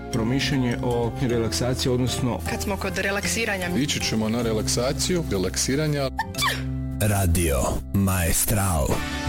promišljanje o relaksaciji, odnosno kad smo kod relaksiranja, ići ćemo na relaksaciju, relaksiranja. Radio Maestral.